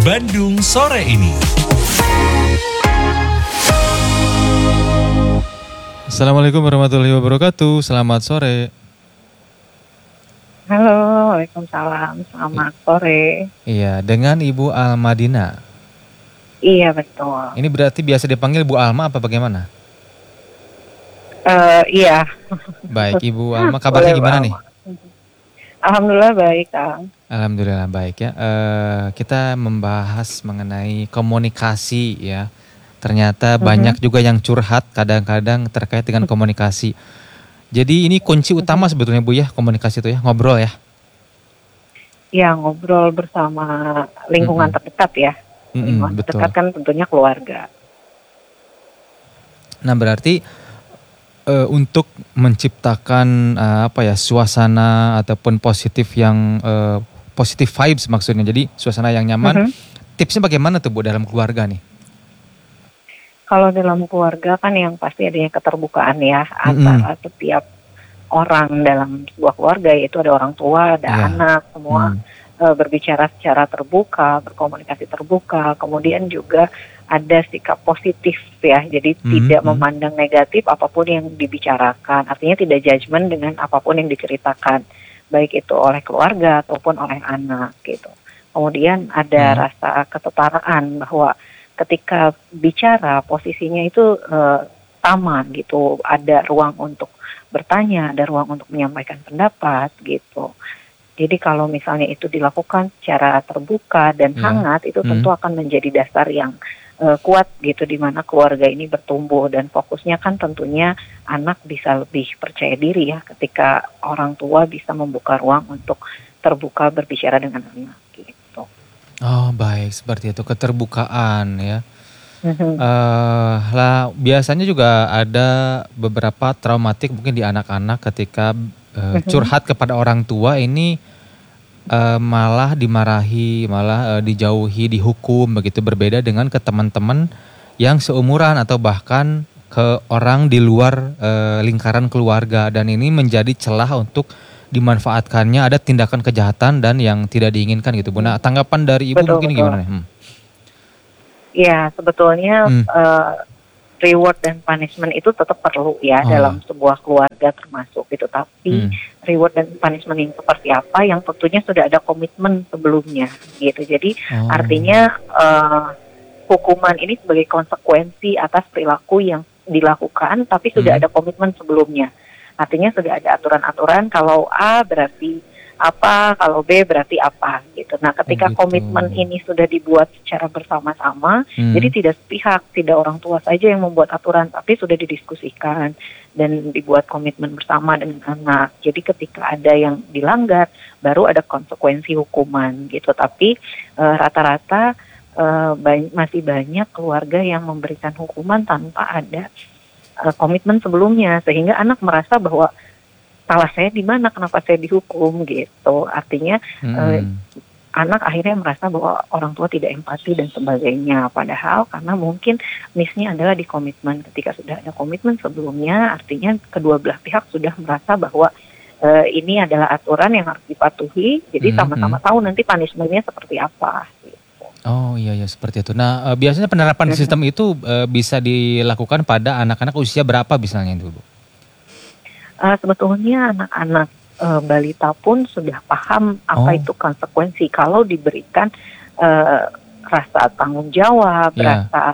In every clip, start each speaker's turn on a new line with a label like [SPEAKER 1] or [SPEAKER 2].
[SPEAKER 1] Bandung sore ini.
[SPEAKER 2] Assalamualaikum warahmatullahi wabarakatuh. Selamat sore.
[SPEAKER 3] Halo, Waalaikumsalam. Selamat sore.
[SPEAKER 2] Iya, dengan Ibu Almadina.
[SPEAKER 3] Iya, betul.
[SPEAKER 2] Ini berarti biasa dipanggil Bu Alma apa bagaimana?
[SPEAKER 3] Iya.
[SPEAKER 2] Baik, Ibu Alma, kabarnya
[SPEAKER 3] Boleh,
[SPEAKER 2] gimana
[SPEAKER 3] Alma.
[SPEAKER 2] nih?
[SPEAKER 3] Alhamdulillah baik, Kang.
[SPEAKER 2] Alhamdulillah baik ya. Kita membahas mengenai komunikasi ya. Ternyata banyak juga yang curhat kadang-kadang terkait dengan komunikasi. Jadi ini kunci utama sebetulnya Bu ya, komunikasi itu ya, ngobrol ya.
[SPEAKER 3] Ya, ngobrol bersama lingkungan terdekat ya. Lingkungan
[SPEAKER 2] Betul.
[SPEAKER 3] terdekat kan tentunya keluarga.
[SPEAKER 2] Nah berarti untuk menciptakan suasana ataupun positif yang positive vibes maksudnya, jadi suasana yang nyaman. Tipsnya bagaimana tuh Bu dalam keluarga nih?
[SPEAKER 3] Kalau dalam keluarga kan yang pasti adanya keterbukaan ya antara setiap orang dalam sebuah keluarga, yaitu ada orang tua, ada anak, semua berbicara secara terbuka, berkomunikasi terbuka, kemudian juga ada sikap positif ya, jadi tidak memandang negatif apapun yang dibicarakan, artinya tidak judgement dengan apapun yang diceritakan, baik itu oleh keluarga ataupun oleh anak gitu. Kemudian ada rasa kesetaraan bahwa ketika bicara posisinya itu sama gitu, ada ruang untuk bertanya, ada ruang untuk menyampaikan pendapat gitu. Jadi kalau misalnya itu dilakukan secara terbuka dan hangat, itu tentu akan menjadi dasar yang kuat gitu, di mana keluarga ini bertumbuh, dan fokusnya kan tentunya anak bisa lebih percaya diri ya ketika orang tua bisa membuka ruang untuk terbuka berbicara dengan anak gitu.
[SPEAKER 2] Oh baik, seperti itu, keterbukaan ya. Lah biasanya juga ada beberapa traumatik mungkin di anak-anak ketika curhat kepada orang tua ini malah dimarahi, malah dijauhi, dihukum begitu, berbeda dengan ke teman-teman yang seumuran atau bahkan ke orang di luar lingkaran keluarga, dan ini menjadi celah untuk dimanfaatkannya ada tindakan kejahatan dan yang tidak diinginkan gitu Bu. Nah tanggapan dari Ibu mungkin gimana nih?
[SPEAKER 3] Ya sebetulnya reward dan punishment itu tetap perlu ya dalam sebuah keluarga termasuk gitu, tapi reward dan punishment yang seperti apa yang tentunya sudah ada komitmen sebelumnya gitu. Jadi artinya hukuman ini sebagai konsekuensi atas perilaku yang dilakukan, tapi sudah ada komitmen sebelumnya. Artinya sudah ada aturan-aturan, kalau A berarti apa, kalau B berarti apa gitu. Nah ketika komitmen ini sudah dibuat secara bersama-sama, jadi tidak sepihak, tidak orang tua saja yang membuat aturan, tapi sudah didiskusikan dan dibuat komitmen bersama dengan anak. Jadi ketika ada yang dilanggar, baru ada konsekuensi hukuman gitu. Tapi rata-rata masih banyak keluarga yang memberikan hukuman tanpa ada komitmen sebelumnya, sehingga anak merasa bahwa salah saya di mana, kenapa saya dihukum gitu. Artinya anak akhirnya merasa bahwa orang tua tidak empati dan sebagainya, padahal karena mungkin miss-nya adalah di komitmen. Ketika sudah ada komitmen sebelumnya, artinya kedua belah pihak sudah merasa bahwa ini adalah aturan yang harus dipatuhi, jadi sama-sama tahu nanti punishment-nya seperti apa gitu.
[SPEAKER 2] Oh iya seperti itu. Nah biasanya penerapan sistem itu bisa dilakukan pada anak-anak usia berapa misalnya itu Bu?
[SPEAKER 3] Sebetulnya anak-anak balita pun sudah paham apa itu konsekuensi kalau diberikan rasa tanggung jawab, rasa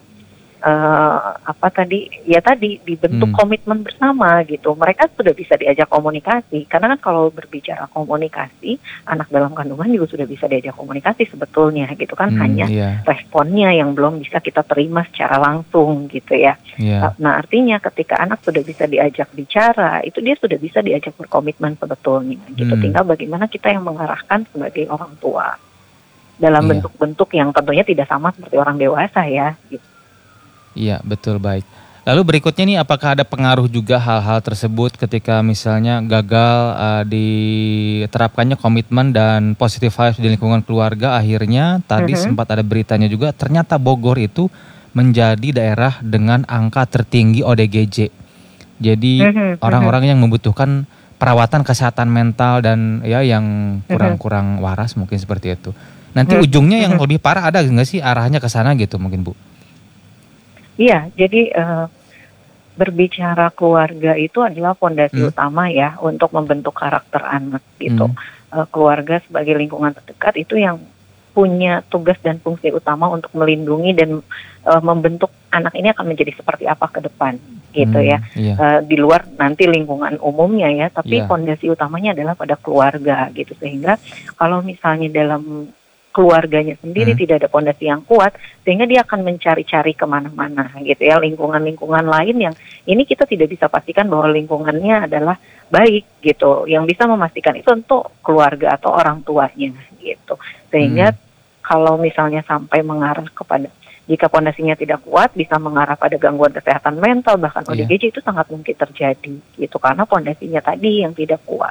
[SPEAKER 3] dibentuk komitmen bersama gitu. Mereka sudah bisa diajak komunikasi, karena kan kalau berbicara komunikasi, anak dalam kandungan juga sudah bisa diajak komunikasi sebetulnya gitu kan, hanya responnya yang belum bisa kita terima secara langsung gitu ya. Nah artinya ketika anak sudah bisa diajak bicara, itu dia sudah bisa diajak berkomitmen sebetulnya gitu. Tinggal bagaimana kita yang mengarahkan sebagai orang tua dalam bentuk-bentuk yang tentunya tidak sama seperti orang dewasa ya gitu.
[SPEAKER 2] Iya betul, baik. Lalu berikutnya nih, apakah ada pengaruh juga hal-hal tersebut ketika misalnya gagal diterapkannya komitmen dan positive vibes di lingkungan keluarga, akhirnya tadi sempat ada beritanya juga ternyata Bogor itu menjadi daerah dengan angka tertinggi ODGJ. Jadi orang-orang yang membutuhkan perawatan kesehatan mental dan ya yang kurang waras mungkin seperti itu. nanti ujungnya yang lebih parah ada nggak sih arahnya ke sana gitu mungkin Bu?
[SPEAKER 3] Iya, jadi berbicara keluarga itu adalah fondasi utama ya untuk membentuk karakter anak gitu. Keluarga sebagai lingkungan terdekat itu yang punya tugas dan fungsi utama untuk melindungi dan membentuk anak ini akan menjadi seperti apa ke depan gitu ya. Di luar nanti lingkungan umumnya ya, tapi fondasi utamanya adalah pada keluarga gitu. Sehingga kalau misalnya dalam keluarganya sendiri tidak ada fondasi yang kuat, sehingga dia akan mencari-cari kemana-mana gitu ya, lingkungan-lingkungan lain yang ini kita tidak bisa pastikan bahwa lingkungannya adalah baik gitu. Yang bisa memastikan itu untuk keluarga atau orang tuanya gitu. Sehingga kalau misalnya sampai mengarah kepada, jika fondasinya tidak kuat, bisa mengarah pada gangguan kesehatan mental, bahkan ODGJ itu sangat mungkin terjadi gitu, karena fondasinya tadi yang tidak kuat.